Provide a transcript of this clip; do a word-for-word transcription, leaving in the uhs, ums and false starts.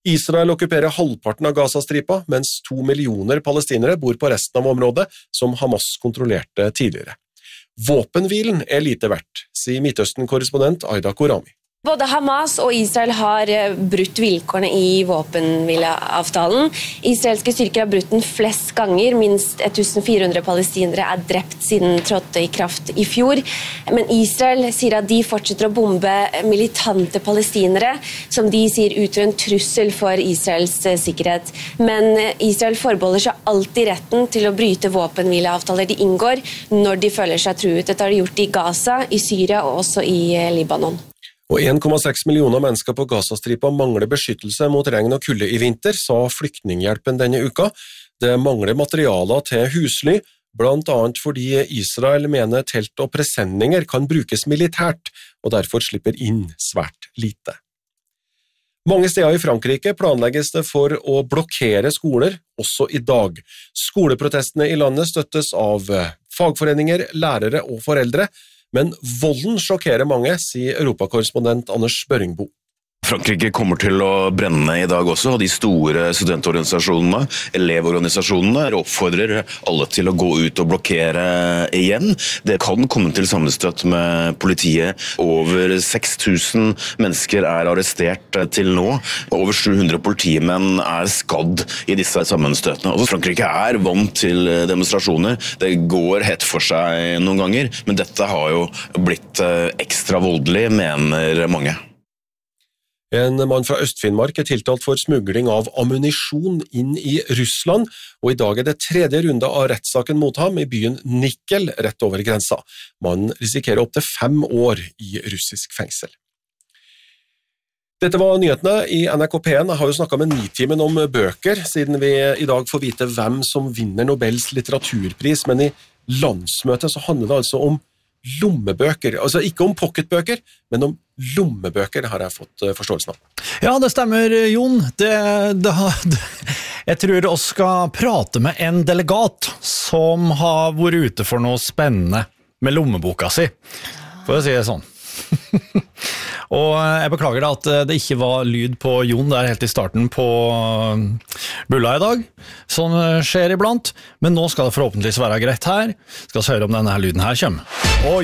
Israel okkuperer halvparten av Gazastripa, mens to millioner palestinere bor på resten av området som Hamas kontrollerte tidligere. Våpenhvilen er lite verdt, sier Midtøsten-korrespondent Aida Korami. Både Hamas og Israel har brutt vilkårene i våpenhvileavtalen. Israelske styrker har brutt den flest ganger, minst fjorten hundre palestinere er drept siden trådte i kraft i fjor. Men Israel sier at de fortsetter å bombe militante palestinere, som de sier utgjør en trussel for Israels sikkerhet. Men Israel forbeholder seg alltid retten til å bryte våpenhvileavtaler de inngår, når de føler seg truet. Dette har de gjort i Gaza, i Syria og også i Libanon. Og en komma seks millioner mennesker på Gazastripa mangler beskyttelse mot regn og kulde i vinter, sa Flyktninghjelpen denne uka. Det mangler materialer til husly, blant annet fordi Israel mener telt og presenninger kan brukes militært, og derfor slipper inn svært lite. Mange steder i Frankrike planlegges det for å blokkere skoler, også i dag. Skoleprotestene i landet støttes av fagforeninger, lærere og foreldre, men volden sjokkerer mange, sier europakorrespondent Anders Børingbo. Frankrike kommer til å brenne i dag også, og de store studentorganisasjonene, elevorganisasjonene, oppfordrer alle til å gå ut og blokkere igjen. Det kan komme til sammenstøt med politiet. Over seks tusen mennesker er arrestert til nå. Over sju hundre politimenn er skadd i disse sammenstøtene. Altså, Frankrike er vant til demonstrasjoner. Det går hett for seg noen ganger, men dette har jo blitt ekstra voldelig, mener mange. En mann fra Øst-Finnmark er tiltalt for smugling av ammunisjon inn i Russland, og i dag er det tredje runde av rettssaken mot ham i byen Nikel rett over grensa. Mannen risikerer opp til fem år i russisk fengsel. Dette var nyhetene i N R K P en. Jeg har jo snakket med Nitimen om bøker, siden vi i dag får vite hvem som vinner Nobels litteraturpris, men i landsmøtet så handler det altså om lommebøker, altså ikke om pocketbøker, men om lommebøker har jeg fått forståelsen av. Ja, det stemmer, Jon. Det, det, det, jeg tror vi skal prate med en delegat som har vært ute for noe spennende med lommeboka si, for å si det sånn. Og jeg beklager da at det ikke var lyd på Jon der helt i starten på bulla i dag, som skjer iblant, men nå skal det forhåpentligvis være greit her. Skal vi høre om denne her lyden her kommer. Og